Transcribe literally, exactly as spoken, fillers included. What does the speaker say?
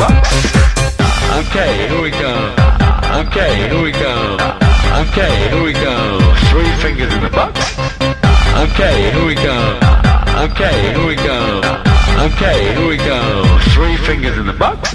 box. Okay, here we go. Okay, here we go. Okay, here we go. Three fingers in the box. Okay, here we go. Okay, here we go. Okay, here we go. Three fingers in the box.